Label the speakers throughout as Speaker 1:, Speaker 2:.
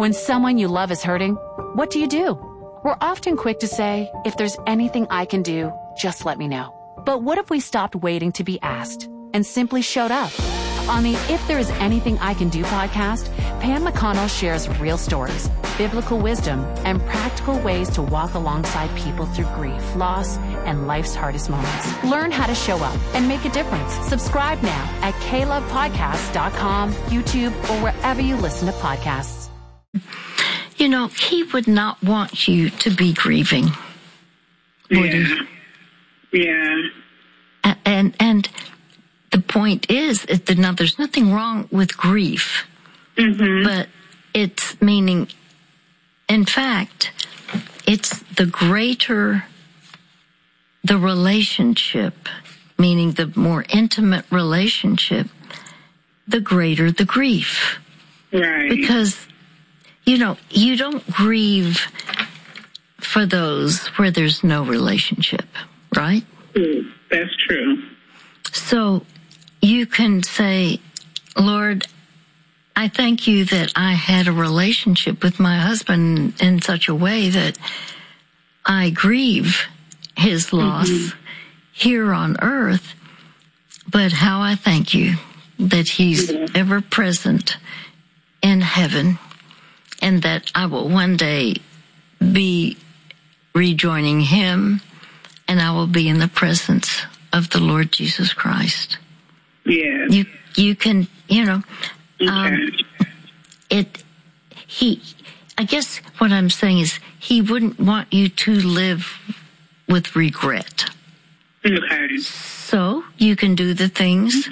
Speaker 1: When someone you love is hurting, what do? We're often quick to say, if there's anything I can do, just let me know. But what if we stopped waiting to be asked and simply showed up? On the If There Is Anything I Can Do podcast, Pam McConnell shares real stories, biblical wisdom, and practical ways to walk alongside people through grief, loss, and life's hardest moments. Learn how to show up and make a difference. Subscribe now at KLovePodcasts.com, YouTube, or wherever you listen to podcasts.
Speaker 2: You know, he would not want you to be grieving. Would he?
Speaker 3: Yeah.
Speaker 2: And the point is that now there's nothing wrong with grief, but it's meaning, in fact, it's the greater the relationship, meaning the more intimate relationship, the greater the grief.
Speaker 3: Right.
Speaker 2: Because, you know, you don't grieve for those where there's no relationship, right?
Speaker 3: That's true.
Speaker 2: So you can say, Lord, I thank you that I had a relationship with my husband in such a way that I grieve his loss here on earth, but how I thank you that he's ever present in heaven, and that I will one day be rejoining him, and I will be in the presence of the Lord Jesus Christ.
Speaker 3: Yeah.
Speaker 2: You can, you know,
Speaker 3: Okay.
Speaker 2: I guess what I'm saying is he wouldn't want you to live with regret.
Speaker 3: Okay.
Speaker 2: So you can do the things.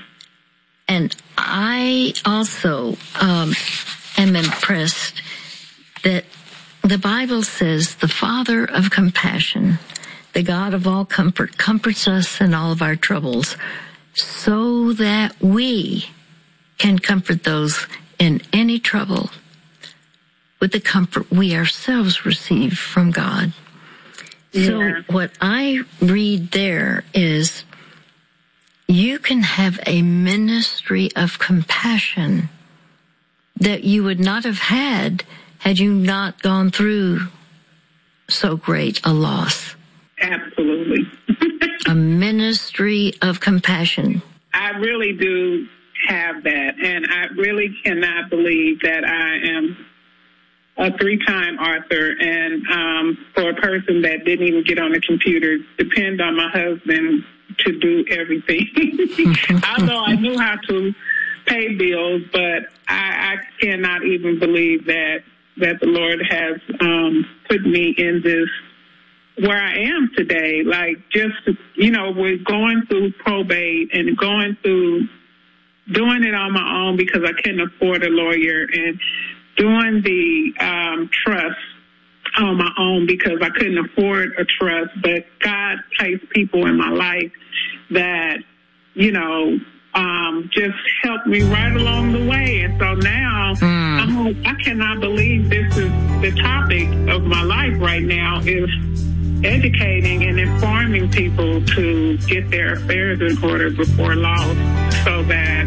Speaker 2: And I also am impressed that the Bible says the Father of compassion, the God of all comfort, comforts us in all of our troubles so that we can comfort those in any trouble with the comfort we ourselves receive from God.
Speaker 3: Yeah.
Speaker 2: So what I read there is you can have a ministry of compassion that you would not have had you not gone through so great a loss.
Speaker 3: Absolutely.
Speaker 2: A ministry of compassion.
Speaker 3: I really do have that, and I really cannot believe that I am a 3-time author, and for a person that didn't even get on the computer, depend on my husband to do everything. Although I knew how to pay bills, but I cannot even believe that the Lord has put me in this, where I am today. Like, just, you know, we're going through probate and going through doing it on my own because I couldn't afford a lawyer, and doing the trust on my own because I couldn't afford a trust. But God placed people in my life that, you know, just helped me right along the way. And so now I'm like, I cannot believe this is the topic of my life right now, is educating and informing people to get their affairs in order before loss so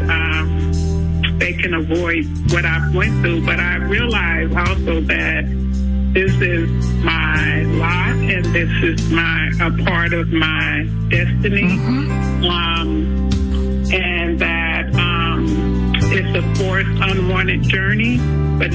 Speaker 3: that they can avoid what I've went through. But I realize also that this is my lot, and this is a part of my destiny, and that it's a forced, unwanted journey, but